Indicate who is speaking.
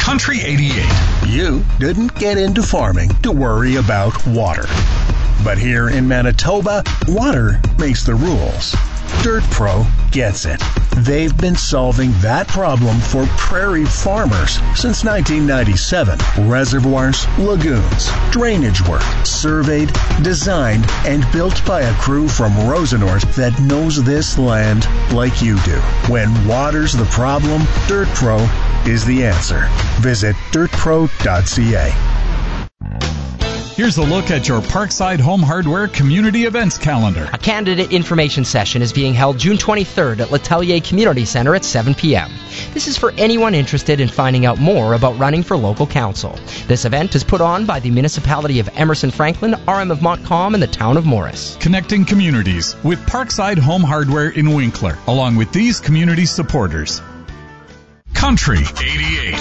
Speaker 1: Country 88.
Speaker 2: You didn't get into farming to worry about water. But here in Manitoba, water makes the rules. Dirt Pro gets it. They've been solving that problem for prairie farmers since 1997. Reservoirs, lagoons, drainage work, surveyed, designed, and built by a crew from Rosenort that knows this land like you do. When water's the problem, Dirt Pro is the answer. Visit dirtpro.ca.
Speaker 1: Here's a look at your Parkside Home Hardware Community Events calendar.
Speaker 3: A candidate information session is being held June 23rd at L'Atelier Community Center at 7 p.m. This is for anyone interested in finding out more about running for local council. This event is put on by the municipality of Emerson Franklin, RM of Montcalm, and the town of Morris.
Speaker 1: Connecting communities with Parkside Home Hardware in Winkler, along with these community supporters. Country 88.